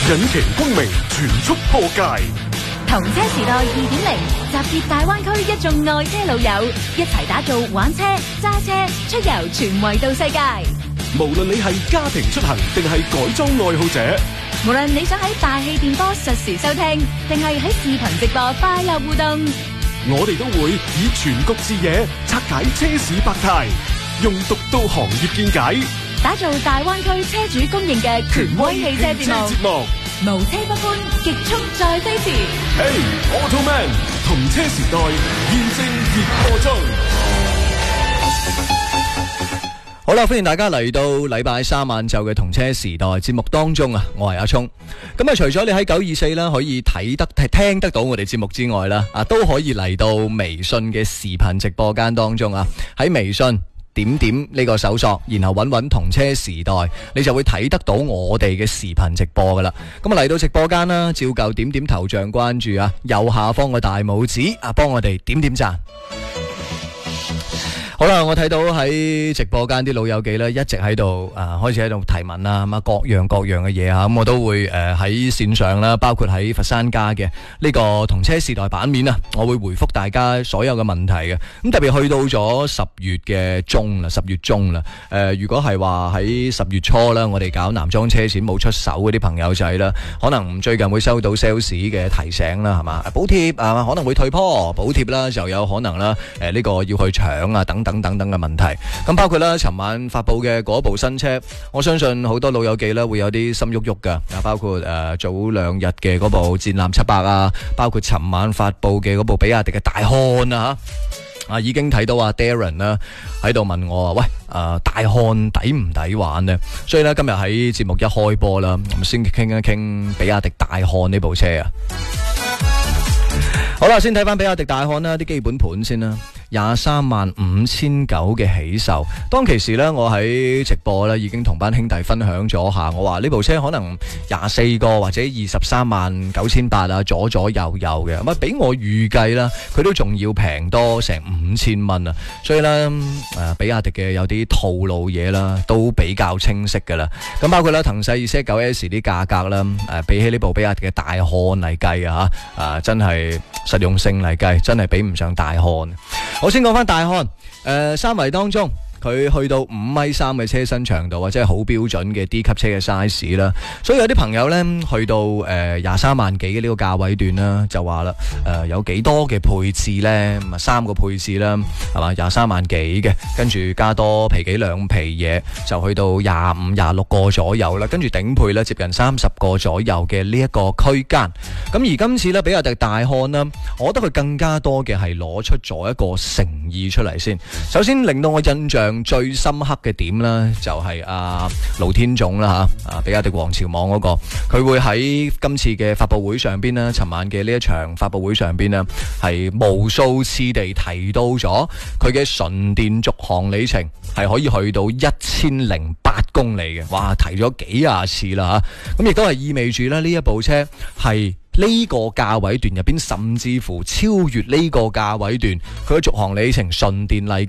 引擎光明全速破界。 同車時代2.0，集結大灣區一眾愛車老友，一齊打造玩車、揸車、出遊全維度世界。 無論你係家庭出行定係改裝愛好者， 無論你想喺大氣電波實時收聽，定係喺視頻直播快樂互動， 我哋都會以全局視野拆解車市百態，用獨到行業見解， 打造大灣區車主公認嘅權威汽車節目。無車不歡，極速再飛馳。 Hey Automan， 同車時代現正熱播中。 好啦，歡迎大家嚟到禮拜三晏晝嘅同車時代節目當中啊，我係阿聰。咁啊，除咗你喺924啦可以聽得到我哋節目之外啦，都可以嚟到微信嘅視頻直播間當中啊，喺微信點呢個搜索，然後揾同車時代，你就會睇得到我哋嘅視頻直播噶啦。咁啊，嚟到直播間啦，照舊點頭像關注啊，右下方嘅大拇指啊，幫我哋點讚。好啦，我睇到喺直播間啲老友記咧，一直喺度開始喺度提問啦，咁啊各樣嘅嘢啊，咁我都會喺線上啦，包括喺佛山家嘅呢個同車時代版面啊，我會回覆大家所有嘅問題嘅。咁特別去到咗10月中啦，如果係話喺10月初啦，我哋搞男裝車展冇出手嗰啲朋友仔啦，可能最近會收到 sales 嘅提醒啦，係嘛？補貼可能會退坡，補貼啦就有可能啦，呢個要去搶啊等等嘅問題，咁包括啦，尋晚發佈嘅嗰部新車，我相信好多老友記啦會有啲心喐喐噶，包括早2日嘅嗰部戰艦700啊，包括尋晚發佈嘅嗰部比亞迪嘅大漢啊，已經睇到Darren 啦喺度問我喂，大漢抵唔抵玩呢？所以咧今日喺節目一開波啦，咁先傾一傾比亞迪大漢呢部車啊。好啦，先睇翻比亞迪大漢啦，啲基本盤先啦。235900嘅起售，當其時呢，我喺直播呢已經同班兄弟分享咗下，我話呢部車可能24個或者239800啊，左右嘅，咁比我預計啦，佢都仲要平多成5000蚊啊，所以呢，比亞迪嘅有啲套路嘢啦，都比較清晰噶啦，咁包括啦騰勢 2.9S 啲價格啦，比起呢部比亞迪嘅大漢嚟計啊，真係實用性嚟計，真係比唔上大漢。我先講翻大漢，三圍當中佢去到5.3米嘅車身長度，或者係好標準嘅 D 級車嘅 size 啦，所以有啲朋友呢去到23萬幾嘅呢個價位段啦，就話啦，有幾多嘅配置呢？咁啊3個配置啦，係嘛23萬幾嘅，跟住加多皮幾兩皮嘢，就去到25、26個左右啦，跟住頂配呢接近30個左右嘅呢一個區間。咁而今次呢，比亞迪大漢啦，我覺得佢更加多嘅係攞出咗一個誠意出嚟先。首先令到我印象最深刻嘅點啦，就係盧天總啦吓，比亞迪王朝網嗰個，佢會喺今次嘅發佈會上邊啦，尋晚嘅呢一場發佈會上邊啦，係無數次地提到咗佢嘅純電續航里程係可以去到1008公里嘅，哇，提咗幾廿次啦吓，咁亦都係意味住咧呢一部車係呢個價位段入邊，甚至乎超越呢個價位段，佢嘅續航里程純電嚟